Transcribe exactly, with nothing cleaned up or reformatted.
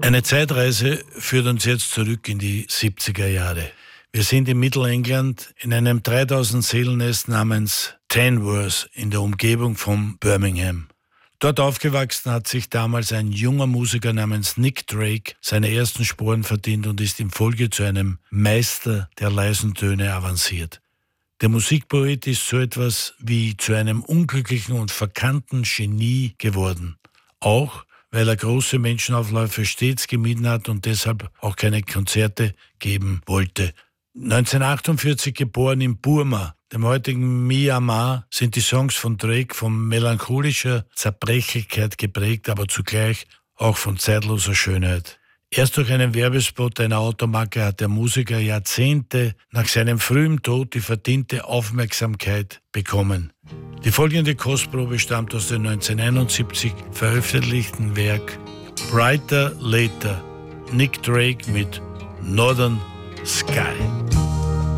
Eine Zeitreise führt uns jetzt zurück in die siebziger Jahre. Wir sind in Mittelengland in einem dreitausend Seelennest namens Tamworth in der Umgebung von Birmingham. Dort aufgewachsen hat sich damals ein junger Musiker namens Nick Drake seine ersten Sporen verdient und ist in Folge zu einem Meister der leisen Töne avanciert. Der Musikpoet ist so etwas wie zu einem unglücklichen und verkannten Genie geworden. Auch weil er große Menschenaufläufe stets gemieden hat und deshalb auch keine Konzerte geben wollte. neunzehnhundertachtundvierzig geboren in Burma, dem heutigen Myanmar, sind die Songs von Drake von melancholischer Zerbrechlichkeit geprägt, aber zugleich auch von zeitloser Schönheit. Erst durch einen Werbespot einer Automarke hat der Musiker Jahrzehnte nach seinem frühen Tod die verdiente Aufmerksamkeit bekommen. Die folgende Kostprobe stammt aus dem neunzehnhunderteinundsiebzig veröffentlichten Werk Brighter Later, Nick Drake mit Northern Sky.